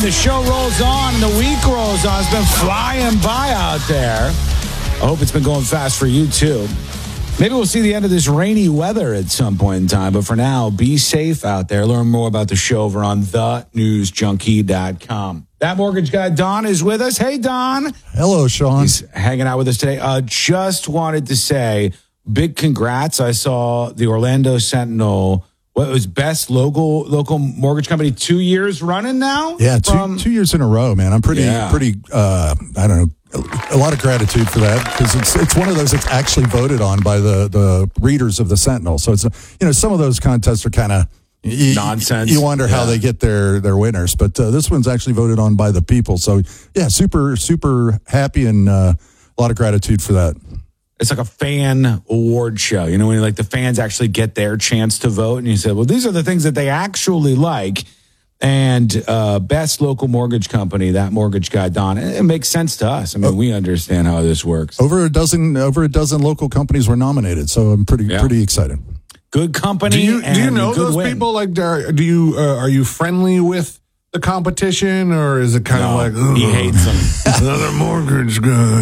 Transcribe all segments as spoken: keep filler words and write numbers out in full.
the show rolls on and the week rolls on. It's been flying by out there. I hope it's been going fast for you, too. Maybe we'll see the end of this rainy weather at some point in time. But for now, be safe out there. Learn more about the show over on the news junkie dot com. That mortgage guy, Don, is with us. Hey, Don. Hello, Sean. He's hanging out with us today. Uh, just wanted to say big congrats. I saw the Orlando Sentinel. What was best local local mortgage company two years running now? Yeah, two, from, two years in a row, man. I'm pretty, yeah. pretty. Uh, I don't know. A lot of gratitude for that because it's it's one of those that's actually voted on by the, the readers of the Sentinel. So it's you know some of those contests are kind of nonsense. You wonder yeah. how they get their their winners, but uh, this one's actually voted on by the people. So yeah, super super happy and uh, a lot of gratitude for that. It's like a fan award show, you know, when like the fans actually get their chance to vote, and you say, well, these are the things that they actually like. And uh, best local mortgage company, that mortgage guy, Don. It, it makes sense to us. I mean, we understand how this works. Over a dozen, over a dozen local companies were nominated, so I'm pretty, yeah. pretty excited. Good company. Do you, and do you know good those win. people? Like, do you uh, are you friendly with the competition, or is it kind no, of like he hates them? Another mortgage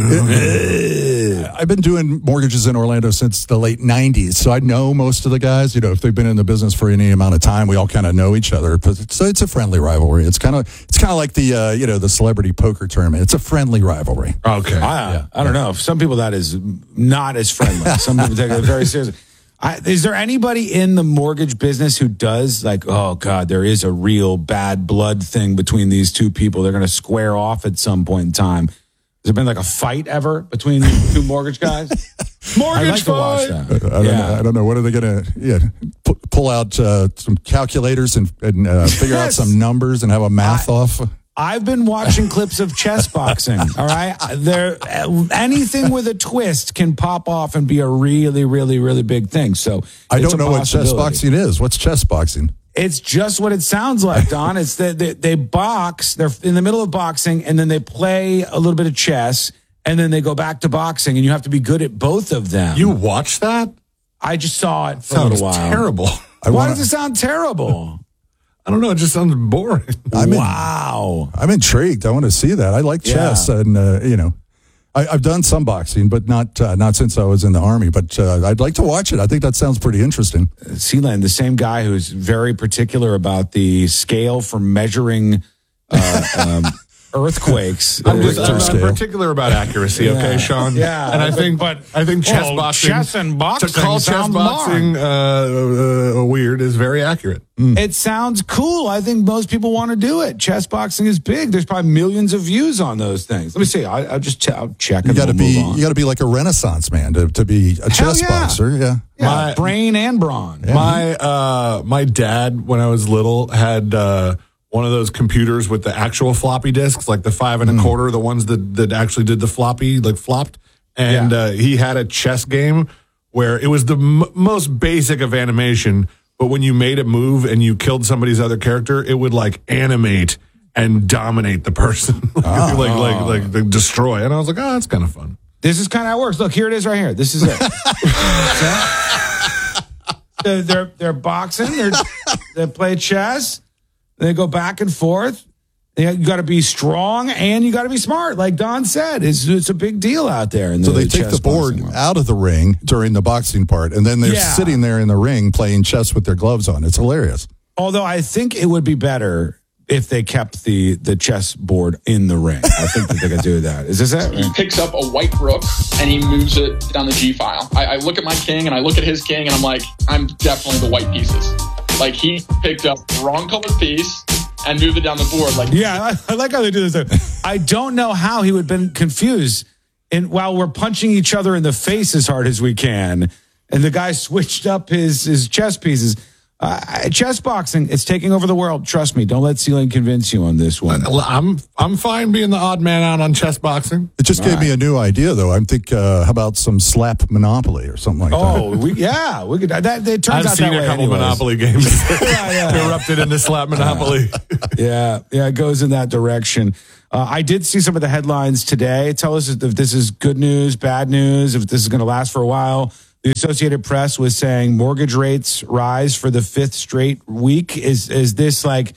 guy. I've been doing mortgages in Orlando since the late nineties, so I know most of the guys. You know, if they've been in the business for any amount of time, we all kind of know each other. So it's a friendly rivalry. It's kind of it's kind of like the uh, you know the celebrity poker tournament. It's a friendly rivalry. Okay, I, yeah. I don't know. Some people that is not as friendly. Some people take it very seriously. I, is there anybody in the mortgage business who does like, oh God, there is a real bad blood thing between these two people? They're going to square off at some point in time. Has there been like a fight ever between two mortgage guys? Mortgage I'd like fight. to watch that. I don't, yeah. know, I don't know. What are they going to yeah, pu- pull out uh, some calculators and, and uh, figure Yes. out some numbers and have a math I, off? I've been watching clips of chess boxing. All right, there anything with a twist can pop off and be a really, really, really big thing. So I it's don't a know what chess possibility. boxing is. What's chess boxing? It's just what it sounds like, Don. It's that they, they box. They're in the middle of boxing, and then they play a little bit of chess, and then they go back to boxing, and you have to be good at both of them. You watch that? I just saw it for Sounds a little while. terrible. I Why wanna, does it sound terrible? I don't know. It just sounds boring. I'm in- wow. I'm intrigued. I want to see that. I like chess, Yeah. and uh, you know, I, I've done some boxing, but not uh, not since I was in the Army. But uh, I'd like to watch it. I think that sounds pretty interesting. Sealand, the same guy who's very particular about the scale for measuring uh, um, earthquakes. I'm just Richter I'm, I'm scale. particular about accuracy, okay, Yeah. Sean? Yeah, and I but- think, but- I think chess well, boxing, chess and boxing to call chess sound boxing uh, uh, weird is very accurate. It sounds cool. I think most people want to do it. Chess boxing is big. There's probably millions of views on those things. Let me see. I, I'll just ch- I'll check. You and got to we'll be move on. you got to be like a Renaissance man to, to be a chess yeah. boxer. Yeah. Yeah, My- brain and brawn. My uh, my dad, when I was little, had uh, one of those computers with the actual floppy disks, like the five and a quarter, the ones that, that actually did the floppy, like flopped. And Yeah. uh, he had a chess game where it was the m- most basic of animation, but when you made a move and you killed somebody's other character, it would like animate and dominate the person, like, Oh. like like like like destroy. And I was like, oh, that's kind of fun. This is kind of how it works. Look, here it is right here. This is it. So, they're they're boxing. They're they play chess. They go back and forth. You got to be strong and you got to be smart, like Don said. It's it's a big deal out there. In the So they take chess the board boxing world. out of the ring during the boxing part, and then they're Yeah. sitting there in the ring playing chess with their gloves on. It's hilarious. Although I think it would be better if they kept the the chess board in the ring. I think that they could do that. Is this it? He picks up a white rook and he moves it down the G file. I, I look at my king and I look at his king and I'm like, I'm definitely the white pieces. Like he picked up the wrong colored piece and moved it down the board. Like Yeah, I, I like how they do this. I don't know how he would have been confused. And while we're punching each other in the face as hard as we can, and the guy switched up his his chess pieces. Uh, chess boxing, it's taking over the world. Trust me. Don't let Sealand convince you on this one. I'm I'm fine being the odd man out on chess boxing. It just gave me a new idea, though. I think, uh, how about some slap Monopoly or something like that? Oh, we, yeah, we could. That it turns I've out seen that a way couple anyways. Monopoly games Yeah, yeah. erupted into slap Monopoly. Yeah, yeah, it goes in that direction. Uh, I did see some of the headlines today. Tell us if this is good news, bad news, if this is going to last for a while. The Associated Press was saying mortgage rates rise for the fifth straight week. Is is this like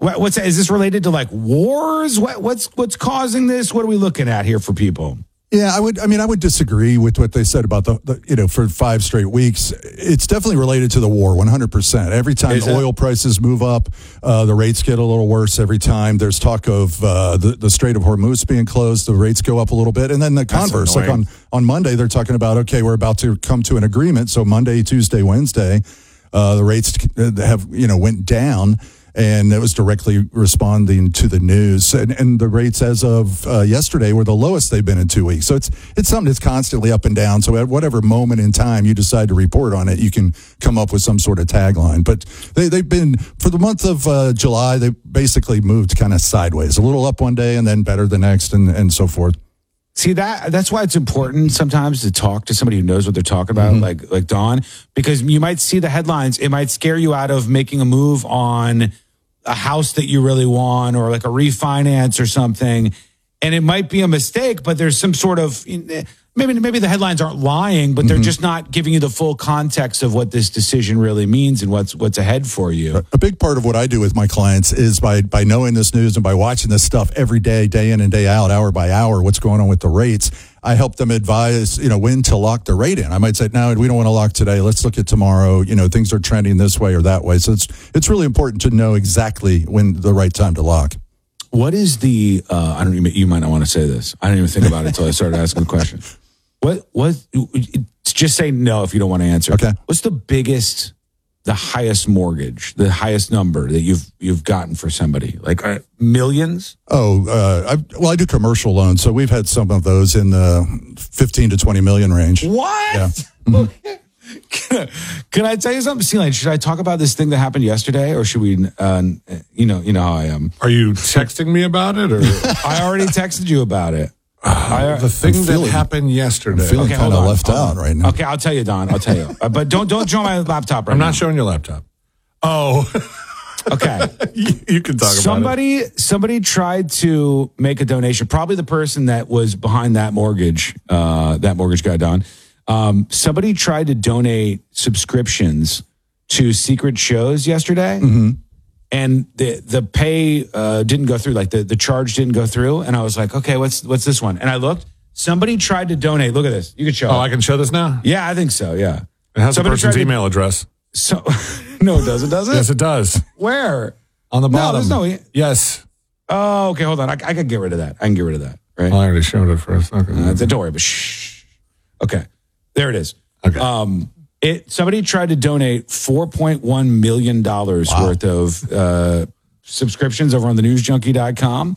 What, what's is this related to like wars? What, what's what's causing this? What are we looking at here for people? Yeah, I would. I mean, I would disagree with what they said about the, the you know, for five straight weeks. It's definitely related to the war, one hundred percent. Every time Is it? oil prices move up, uh, the rates get a little worse every time. There's talk of uh, the, the Strait of Hormuz being closed. The rates go up a little bit. And then the converse, like on, on Monday, they're talking about, okay, we're about to come to an agreement. So Monday, Tuesday, Wednesday, uh, the rates have, you know, went down. And it was directly responding to the news. And, and the rates as of uh, yesterday were the lowest they've been in two weeks. So it's it's something that's constantly up and down. So at whatever moment in time you decide to report on it, you can come up with some sort of tagline. But they, they've been, for the month of uh, July, they basically moved kind of sideways. A little up one day and then better the next and, and so forth. See, that that's why it's important sometimes to talk to somebody who knows what they're talking about, mm-hmm. like like Dawn, because you might see the headlines. It might scare you out of making a move on a house that you really want or like a refinance or something. And it might be a mistake, but there's some sort of, maybe maybe the headlines aren't lying, but they're mm-hmm. just not giving you the full context of what this decision really means and what's what's ahead for you. A big part of what I do with my clients is by by knowing this news and by watching this stuff every day, day in and day out, hour by hour, what's going on with the rates. I help them advise, you know, when to lock the rate in. I might say, no, we don't want to lock today. Let's look at tomorrow. You know, things are trending this way or that way. So it's it's really important to know exactly when the right time to lock. What is the, uh, I don't even, you might not want to say this. I didn't even think about it until I started asking the question. What, what, just say no if you don't want to answer. Okay. What's the biggest, the highest mortgage, the highest number that you've, you've gotten for somebody? Like uh, millions? Oh, uh, I, well, I do commercial loans. So we've had some of those in the fifteen to twenty million range. What? Yeah. Mm-hmm. Can, I, can I tell you something, C-Lane? Should I talk about this thing that happened yesterday, or should we? Uh, you know, you know how I am. Are you texting me about it, or I already texted you about it. Uh, the thing I'm that feeling, happened yesterday. I'm feeling Okay, kind hold of on, left hold out on. right now. Okay, I'll tell you, Don. I'll tell you, uh, but don't don't show my laptop right I'm now. not showing your laptop. Oh, okay. you, you can talk somebody, about it. Somebody tried to make a donation. Probably the person that was behind that mortgage, uh, that mortgage guy, Don. Um, somebody tried to donate subscriptions to secret shows yesterday, mm-hmm. and the the pay uh, didn't go through. Like the, the charge didn't go through, and I was like, okay, what's what's this one? And I looked. Somebody tried to donate. Look at this. You can show. Oh, it. I can show this now? Yeah, I think so. Yeah. It has Somebody the person's tried to- email address. So no, it doesn't. Does it? Yes, it does. Where? On the No, bottom. there's no e- Yes. Oh, okay. Hold on. I, I can get rid of that. I can get rid of that. Right. Well, I already showed it for a second. Uh, don't worry, but shh. Okay, there it is. Okay. Um, it somebody tried to donate four point one million dollars Wow. worth of uh, subscriptions over on the news junkie dot com,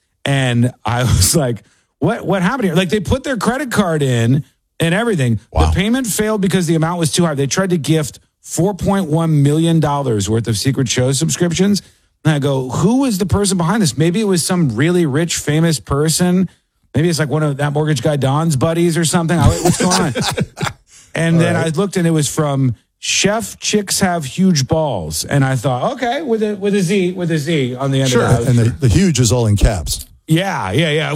and I was like, "What? What happened here?" Like they put their credit card in and everything. Wow. The payment failed because the amount was too high. They tried to gift four point one million dollars worth of secret show subscriptions. And I go, who was the person behind this? Maybe it was some really rich, famous person. Maybe it's like one of that mortgage guy Don's buddies or something. I, what's going on? And All then right. I looked and it was from Chef Chicks Have Huge Balls. And I thought, okay, with a with a Z, with a Z on the end Sure. of that. And the, the huge is all in caps. Yeah, yeah, yeah.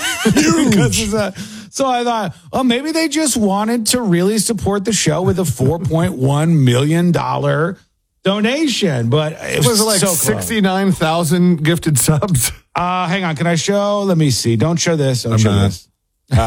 Because it's a, so I thought, oh, maybe they just wanted to really support the show with a four point one million dollars donation. But it was, Was it like so close. sixty-nine thousand gifted subs? Uh, hang on. Can I show? Let me see. Don't show this. Don't I'm show not. this.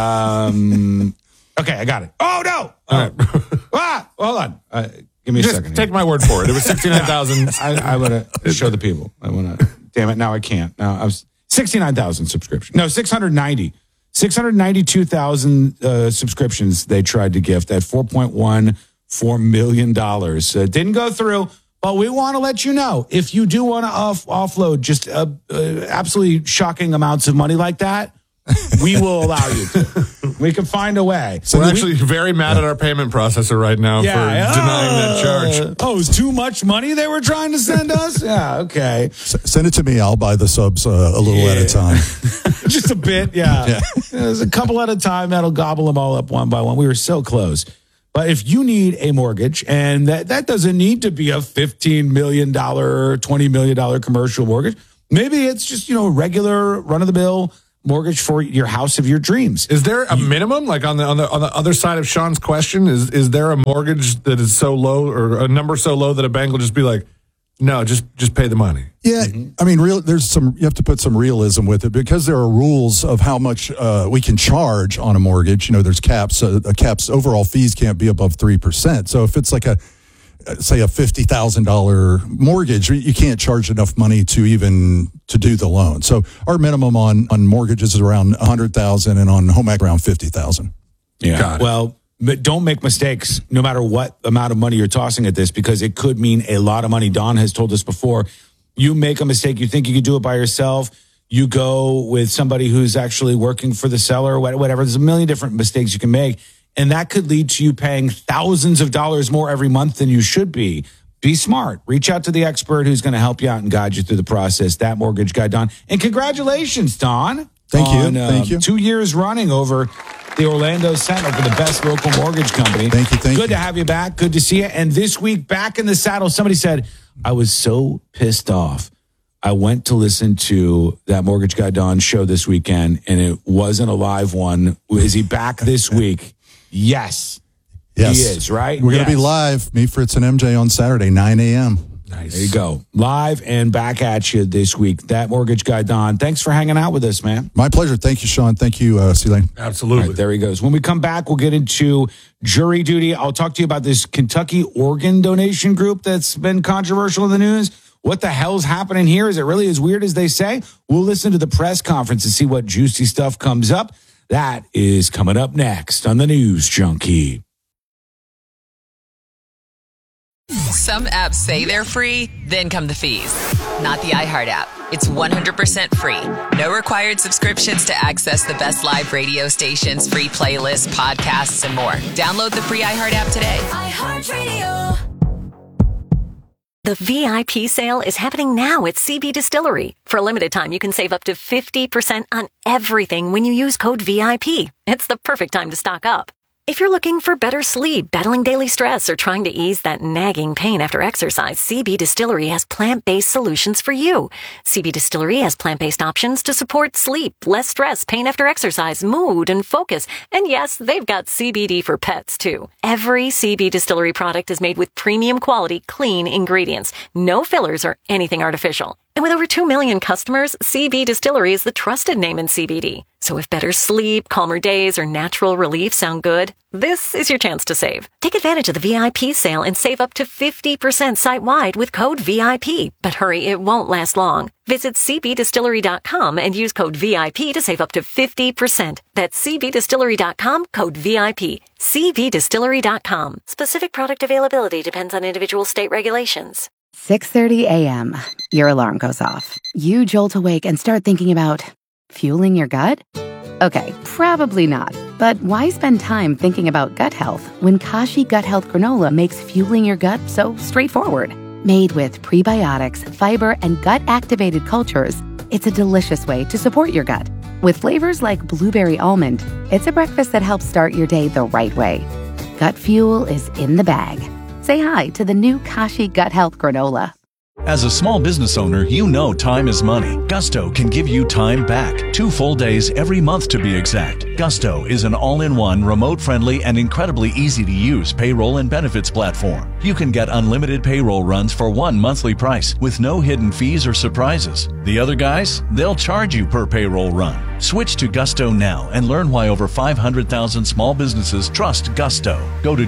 Um, okay, I got it. Oh, no. All right. Ah, hold on. Uh, give me a Just second. take my word for it. It was sixty-nine thousand. I, I want to show the people. I want to. Damn it! Now I can't. Now I was sixty-nine thousand subscriptions. No, six hundred ninety. Six hundred ninety-two thousand uh, subscriptions they tried to gift at four point one four million dollars. Uh, didn't go through. But we want to let you know if you do want to off offload just uh, uh, absolutely shocking amounts of money like that, we will allow you to. We can find a way. So we're actually very mad at our payment processor right now Yeah, for denying uh, that charge. Oh, it was too much money they were trying to send us? Yeah, okay. S- send it to me. I'll buy the subs uh, a little Yeah. at a time. Just a bit, yeah. Yeah. There's a couple at a time that'll gobble them all up one by one. We were so close. But if you need a mortgage, and that, that doesn't need to be a fifteen million dollars, twenty million dollars commercial mortgage, maybe it's just, you know, regular run-of-the-mill mortgage for your house of your dreams. Is there a minimum, like on the on the on the other side of Sean's question? Is is there a mortgage that is so low or a number so low that a bank will just be like, No, just just pay the money. Yeah, I mean, real. There's some. You have to put some realism with it because there are rules of how much uh, we can charge on a mortgage. You know, there's caps. Uh, caps. Overall fees can't be above three percent. So if it's like a, say, a fifty thousand dollar mortgage, you can't charge enough money to even to do the loan. So our minimum on on mortgages is around a hundred thousand, and on home equity around fifty thousand. Yeah. Got it. Well. But don't make mistakes no matter what amount of money you're tossing at this, because it could mean a lot of money. Don has told us before, you make a mistake, you think you could do it by yourself, you go with somebody who's actually working for the seller, whatever. There's a million different mistakes you can make, and that could lead to you paying thousands of dollars more every month than you should be. Be smart. Reach out to the expert who's going to help you out and guide you through the process. That mortgage guy, Don. And congratulations, Don. Thank you. On, uh, Thank you. Two years running over the Orlando Sentinel for the best local mortgage company. Thank you, thank Good you. to have you back. Good to see you. And this week, back in the saddle, somebody said, I was so pissed off. I went to listen to that Mortgage Guy Don show this weekend, and it wasn't a live one. Is he back this week? Yes. Yes, He is, right? We're going to Yes. be live. Me, Fritz, and M J on Saturday, nine a.m. Nice. There you go. Live and back at you this week. That Mortgage Guy Don. Thanks for hanging out with us, man. My pleasure. Thank you, Sean. Thank you, uh, C-Lane. Absolutely. All right, there he goes. When we come back, we'll get into jury duty. I'll talk to you about this Kentucky organ donation group that's been controversial in the news. What the hell's happening here? Is it really as weird as they say? We'll listen to the press conference and see what juicy stuff comes up. That is coming up next on the News Junkie. Some apps say they're free, then come the fees. Not the iHeart app. It's one hundred percent free. No required subscriptions to access the best live radio stations, free playlists, podcasts, and more. Download the free iHeart app today. iHeartRadio. The V I P sale is happening now at C B Distillery. For a limited time, you can save up to fifty percent on everything when you use code V I P. It's the perfect time to stock up. If you're looking for better sleep, battling daily stress, or trying to ease that nagging pain after exercise, C B Distillery has plant-based solutions for you. C B Distillery has plant-based options to support sleep, less stress, pain after exercise, mood, and focus. And yes, they've got C B D for pets, too. Every C B Distillery product is made with premium quality, clean ingredients. No fillers or anything artificial. And with over two million customers, C B Distillery is the trusted name in C B D. So if better sleep, calmer days, or natural relief sound good, this is your chance to save. Take advantage of the V I P sale and save up to fifty percent site-wide with code V I P. But hurry, it won't last long. Visit c b distillery dot com and use code V I P to save up to fifty percent. That's c b distillery dot com, code V I P. c b distillery dot com. Specific product availability depends on individual state regulations. six thirty a.m. Your alarm goes off. You jolt awake and start thinking about fueling your gut? Okay, probably not. But why spend time thinking about gut health when Kashi Gut Health Granola makes fueling your gut so straightforward? Made with prebiotics, fiber, and gut-activated cultures, it's a delicious way to support your gut. With flavors like blueberry almond, it's a breakfast that helps start your day the right way. Gut fuel is in the bag. Say hi to the new Kashi Gut Health Granola. As a small business owner, you know time is money. Gusto can give you time back. Two full days every month to be exact. Gusto is an all-in-one, remote-friendly, and incredibly easy-to-use payroll and benefits platform. You can get unlimited payroll runs for one monthly price with no hidden fees or surprises. The other guys, they'll charge you per payroll run. Switch to Gusto now and learn why over five hundred thousand small businesses trust Gusto. Go to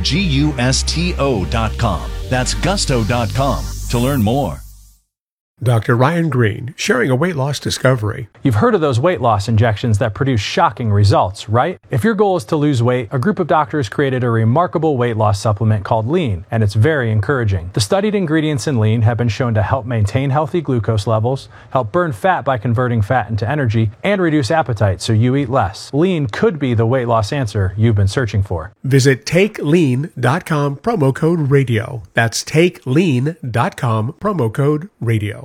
gusto dot com. That's gusto dot com to learn more. Doctor Ryan Green, sharing a weight loss discovery. You've heard of those weight loss injections that produce shocking results, right? If your goal is to lose weight, a group of doctors created a remarkable weight loss supplement called Lean, and it's very encouraging. The studied ingredients in Lean have been shown to help maintain healthy glucose levels, help burn fat by converting fat into energy, and reduce appetite so you eat less. Lean could be the weight loss answer you've been searching for. Visit take lean dot com, promo code radio. That's take lean dot com, promo code radio.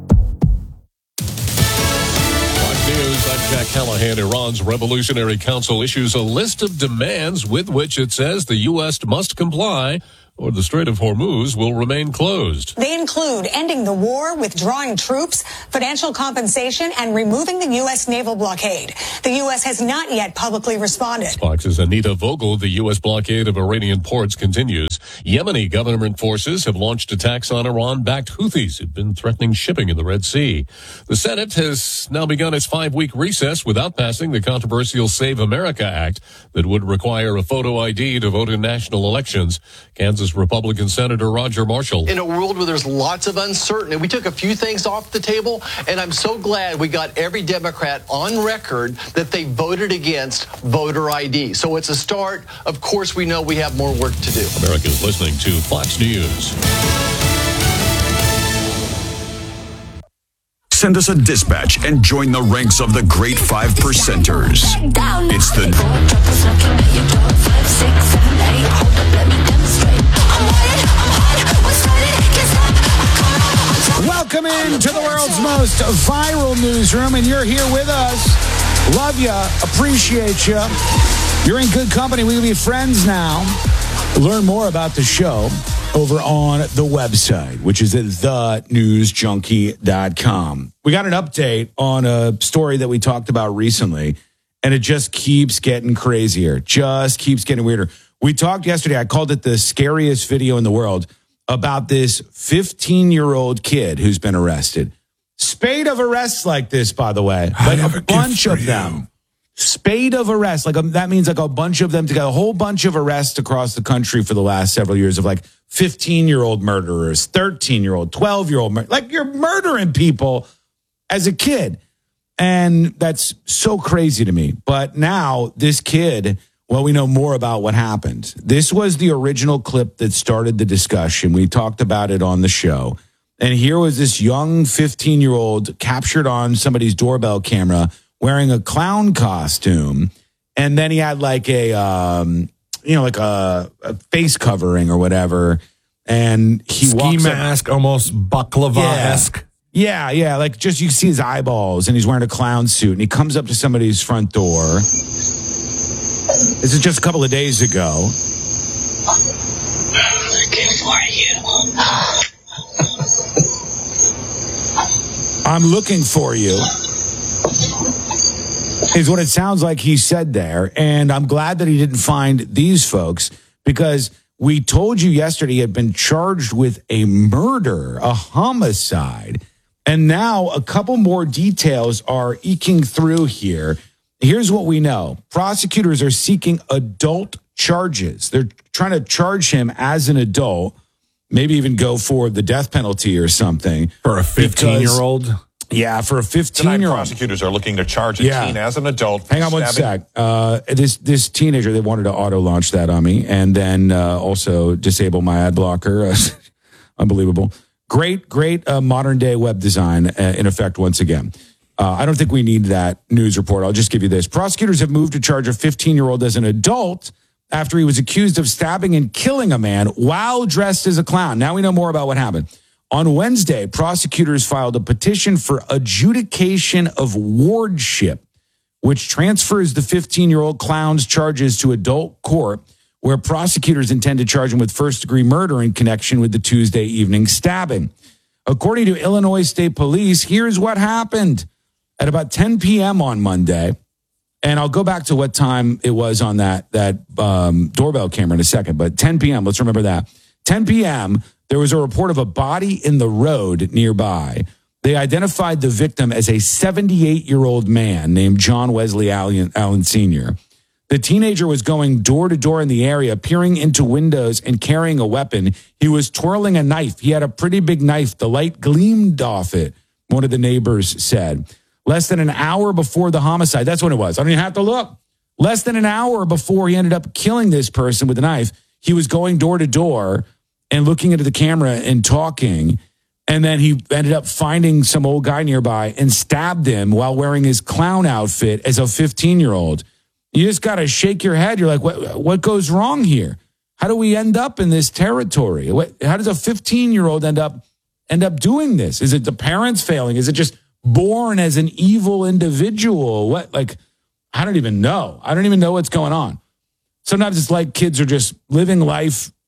News, I'm Jack Callahan. Iran's Revolutionary Council issues a list of demands with which it says the U S must comply or the Strait of Hormuz will remain closed. They include ending the war, withdrawing troops, financial compensation, and removing the U S naval blockade. The U S has not yet publicly responded. Fox's Anita Vogel, the U S blockade of Iranian ports continues. Yemeni government forces have launched attacks on Iran-backed Houthis who've been threatening shipping in the Red Sea. The Senate has now begun its five-week recess without passing the controversial Save America Act that would require a photo I D to vote in national elections. Kansas Republican Senator Roger Marshall. In a world where there's lots of uncertainty, we took a few things off the table, and I'm so glad we got every Democrat on record that they voted against voter I D. So it's a start. Of course, we know we have more work to do. America's listening to Fox News. Send us a dispatch and join the ranks of the great five percenters. It's the Welcome into the world's most viral newsroom, and you're here with us. Love ya, appreciate ya. You're in good company. We can be friends now. Learn more about the show over on the website, which is at the news junkie dot com. We got an update on a story that we talked about recently, and it just keeps getting crazier, just keeps getting weirder. We talked yesterday, I called it the scariest video in the world, about this fifteen-year-old kid who's been arrested. Spate of arrests like this, by the way. Like a bunch of them. Spate of arrests. Like a, that means like a bunch of them together. A whole bunch of arrests across the country for the last several years of like fifteen-year-old murderers, thirteen-year-old, twelve-year-old. Mur- like you're murdering people as a kid. And that's so crazy to me. But now this kid... Well, we know more about what happened. This was the original clip that started the discussion. We talked about it on the show. And here was this young fifteen-year-old captured on somebody's doorbell camera wearing a clown costume. And then he had like a, um, you know, like a, a face covering or whatever. And he Ski walks mask, up, almost baklava-esque. Yeah, yeah. Like just you can see his eyeballs, and he's wearing a clown suit. And he comes up to somebody's front door. This is just a couple of days ago. Looking for you. I'm looking for you. Is what it sounds like he said there. And I'm glad that he didn't find these folks, because we told you yesterday he had been charged with a murder, a homicide. And now a couple more details are eking through here. Here's what we know. Prosecutors are seeking adult charges. They're trying to charge him as an adult, maybe even go for the death penalty or something. For a fifteen-year-old? Yeah, for a fifteen-year-old. Tonight, prosecutors are looking to charge a yeah. teen as an adult. Hang on one sec. Uh, this this teenager, they wanted to auto-launch that on me and then uh, also disable my ad blocker. Unbelievable. Great, great uh, modern-day web design uh, in effect once again. Uh, I don't think we need that news report. I'll just give you this. Prosecutors have moved to charge a fifteen-year-old as an adult after he was accused of stabbing and killing a man while dressed as a clown. Now we know more about what happened. On Wednesday, prosecutors filed a petition for adjudication of wardship, which transfers the fifteen-year-old clown's charges to adult court, where prosecutors intend to charge him with first-degree murder in connection with the Tuesday evening stabbing. According to Illinois State Police, here's what happened. At about ten p.m. on Monday, and I'll go back to what time it was on that, that um, doorbell camera in a second, but ten p.m., let's remember that. ten p.m., there was a report of a body in the road nearby. They identified the victim as a seventy-eight-year-old man named John Wesley Allen, Allen Senior The teenager was going door to door in the area, peering into windows and carrying a weapon. He was twirling a knife. He had a pretty big knife. The light gleamed off it, one of the neighbors said. Less than an hour before the homicide, that's when it was. I don't even have to look. Less than an hour before he ended up killing this person with a knife, he was going door to door and looking into the camera and talking. And then he ended up finding some old guy nearby and stabbed him while wearing his clown outfit as a fifteen-year-old. You just got to shake your head. You're like, what, what goes wrong here? How do we end up in this territory? What, how does a fifteen-year-old end up end up doing this? Is it the parents failing? Is it just born as an evil individual? What, like, I don't even know. I don't even know what's going on. Sometimes it's like kids are just living life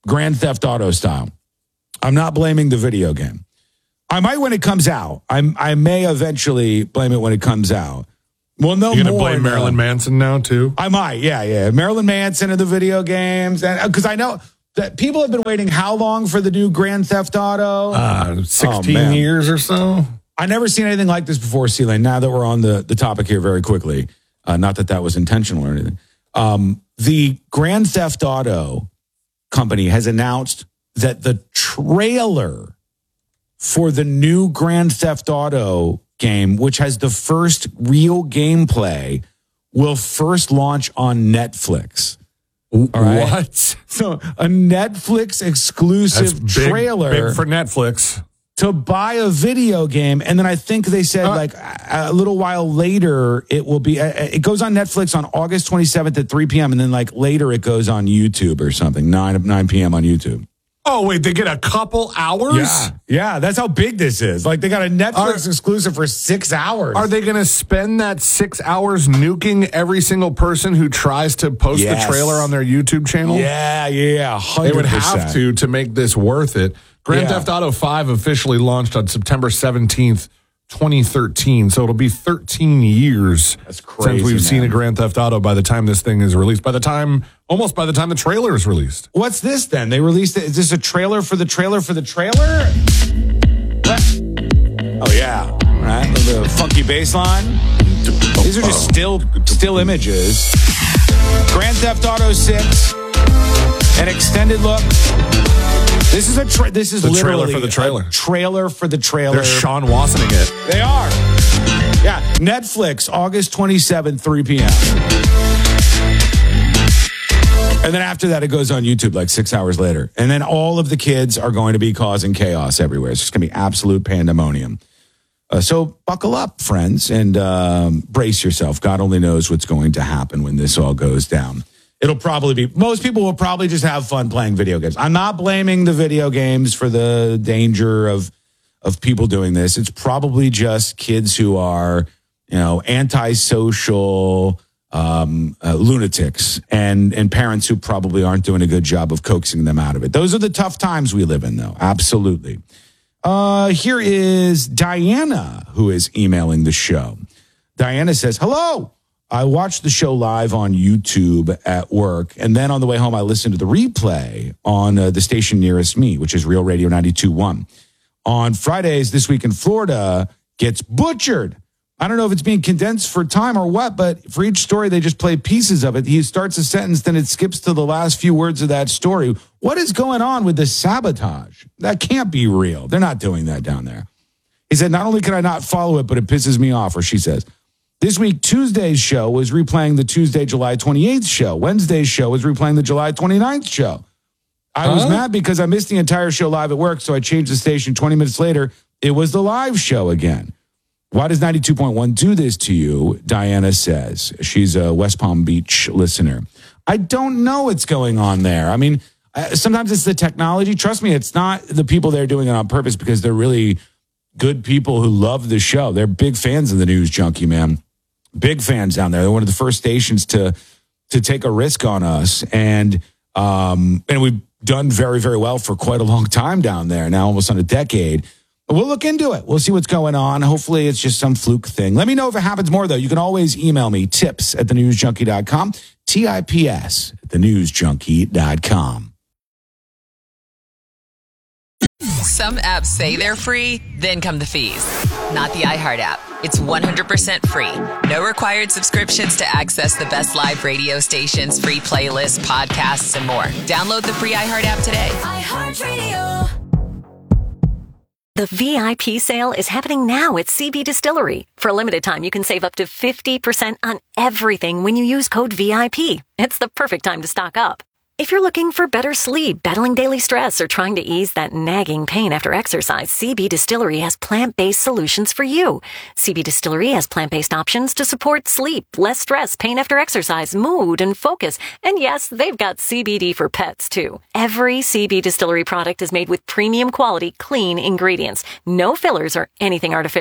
Grand Theft Auto style. I'm not blaming the video game. I might when it comes out. I'm, I may eventually blame it when it comes out. Well, no more. You're going to blame now. Marilyn Manson now, too? I might, yeah, yeah. Marilyn Manson and the video games. and Because I know that people have been waiting how long for the new Grand Theft Auto? Uh, sixteen oh, years or so. I never seen anything like this before, C-Lane. Now that we're on the, the topic here very quickly, uh, not that that was intentional or anything. Um, the Grand Theft Auto company has announced that the trailer for the new Grand Theft Auto game, which has the first real gameplay, will first launch on Netflix. All right? What? So a Netflix exclusive That's big, trailer big for Netflix to buy a video game. And then I think they said uh, like a, a little while later, it will be, uh, it goes on Netflix on August twenty-seventh at three p.m. And then like later it goes on YouTube or something, nine p.m. on YouTube. Oh, wait, they get a couple hours? Yeah, yeah, that's how big this is. Like, they got a Netflix are, exclusive for six hours. Are they going to spend that six hours nuking every single person who tries to post yes. the trailer on their YouTube channel? Yeah, yeah, one hundred percent. They would have to to make this worth it. Grand yeah. Theft Auto five officially launched on September seventeenth, twenty thirteen. So it'll be thirteen years That's crazy, since we've man. seen a Grand Theft Auto by the time this thing is released. By the time, almost by the time the trailer is released. What's this then? They released it. Is this a trailer for the trailer for the trailer? What? Oh, yeah. Right. The funky bass line. These are just still, still images. Grand Theft Auto six. An extended look. This is a tra- this is the literally trailer for the trailer. A trailer for the trailer. They're Sean Wassoning it. They are. Yeah. Netflix, August twenty-seventh, three p.m. And then after that, it goes on YouTube like six hours later. And then all of the kids are going to be causing chaos everywhere. It's just going to be absolute pandemonium. Uh, so buckle up, friends, and um, brace yourself. God only knows what's going to happen when this all goes down. It'll probably be, most people will probably just have fun playing video games. I'm not blaming the video games for the danger of of people doing this. It's probably just kids who are, you know, antisocial um, uh, lunatics and, and parents who probably aren't doing a good job of coaxing them out of it. Those are the tough times we live in, though. Absolutely. Uh, here is Diana, who is emailing the show. Diana says, hello. I watched the show live on YouTube at work, and then on the way home, I listened to the replay on uh, the station nearest me, which is Real Radio ninety-two point one. On Fridays, This Week in Florida gets butchered. I don't know if it's being condensed for time or what, but for each story, they just play pieces of it. He starts a sentence, then it skips to the last few words of that story. What is going on with the sabotage? That can't be real. They're not doing that down there. He said, not only can I not follow it, but it pisses me off, or she says. This week, Tuesday's show was replaying the Tuesday, July twenty-eighth show. Wednesday's show was replaying the July twenty-ninth show. I huh? was mad because I missed the entire show live at work, so I changed the station. twenty minutes later, it was the live show again. Why does ninety-two point one do this to you? Diana says. She's a West Palm Beach listener. I don't know what's going on there. I mean, sometimes it's the technology. Trust me, it's not the people there doing it on purpose because they're really good people who love the show. They're big fans of the News Junkie, man. Big fans down there. They're one of the first stations to to take a risk on us. And um, and we've done very, very well for quite a long time down there, now almost on a decade. But we'll look into it. We'll see what's going on. Hopefully it's just some fluke thing. Let me know if it happens more, though. You can always email me, tips at the news junkie dot com, T I P S at the news junkie dot com. Some apps say they're free, then come the fees. Not the iHeart app. It's one hundred percent free. No required subscriptions to access the best live radio stations, free playlists, podcasts, and more. Download the free iHeart app today. iHeartRadio. The V I P sale is happening now at C B Distillery. For a limited time, you can save up to fifty percent on everything when you use code V I P. It's the perfect time to stock up. If you're looking for better sleep, battling daily stress, or trying to ease that nagging pain after exercise, C B Distillery has plant-based solutions for you. C B Distillery has plant-based options to support sleep, less stress, pain after exercise, mood, and focus. And yes, they've got C B D for pets, too. Every C B Distillery product is made with premium quality, clean ingredients. No fillers or anything artificial.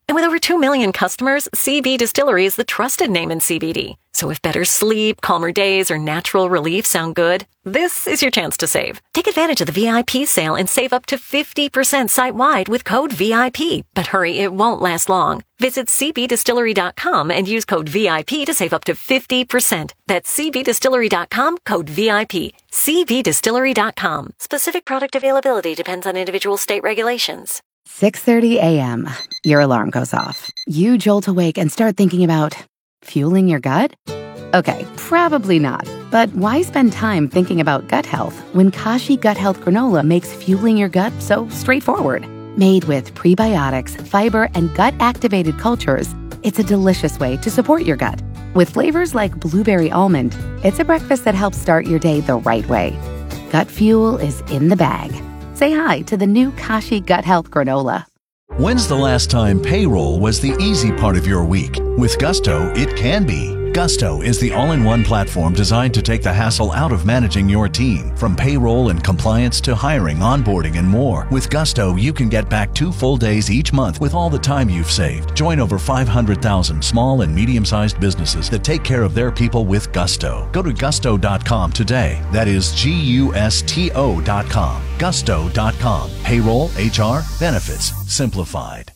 And with over two million customers, C B Distillery is the trusted name in C B D. So if better sleep, calmer days, or natural relief sound good, this is your chance to save. Take advantage of the V I P sale and save up to fifty percent site-wide with code V I P. But hurry, it won't last long. Visit c b distillery dot com and use code V I P to save up to fifty percent. That's c b distillery dot com, code V I P. c b distillery dot com. Specific product availability depends on individual state regulations. six thirty a.m. Your alarm goes off. You jolt awake and start thinking about fueling your gut? Okay, probably not. But why spend time thinking about gut health when Kashi Gut Health Granola makes fueling your gut so straightforward? Made with prebiotics, fiber, and gut-activated cultures, it's a delicious way to support your gut. With flavors like blueberry almond, it's a breakfast that helps start your day the right way. Gut fuel is in the bag. Say hi to the new Kashi Gut Health Granola. When's the last time payroll was the easy part of your week? With Gusto, it can be. Gusto is the all-in-one platform designed to take the hassle out of managing your team. From payroll and compliance to hiring, onboarding, and more. With Gusto, you can get back two full days each month with all the time you've saved. Join over five hundred thousand small and medium-sized businesses that take care of their people with Gusto. Go to gusto dot com today. That is G U S T O dot com. gusto dot com. Payroll, H R, benefits, simplified.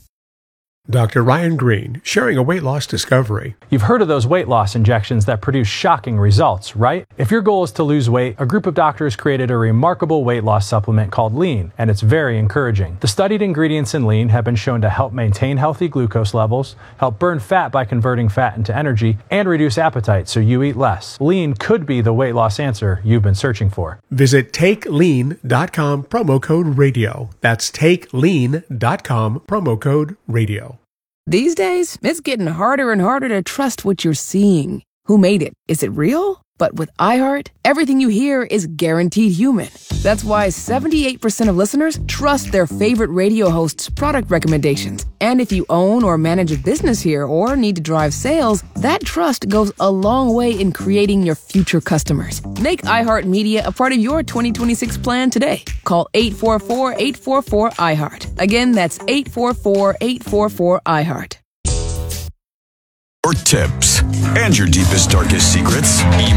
Doctor Ryan Green, sharing a weight loss discovery. You've heard of those weight loss injections that produce shocking results, right? If your goal is to lose weight, a group of doctors created a remarkable weight loss supplement called Lean, and it's very encouraging. The studied ingredients in Lean have been shown to help maintain healthy glucose levels, help burn fat by converting fat into energy, and reduce appetite so you eat less. Lean could be the weight loss answer you've been searching for. Visit take lean dot com, promo code radio. That's take lean dot com, promo code radio. These days, it's getting harder and harder to trust what you're seeing. Who made it? Is it real? But with iHeart, everything you hear is guaranteed human. That's why seventy-eight percent of listeners trust their favorite radio hosts' product recommendations. And if you own or manage a business here or need to drive sales, that trust goes a long way in creating your future customers. Make iHeartMedia a part of your twenty twenty-six plan today. Call eight four four, eight four four, iHeart. Again, that's eight four four, eight four four, iHeart. Or tips and your deepest, darkest secrets. Email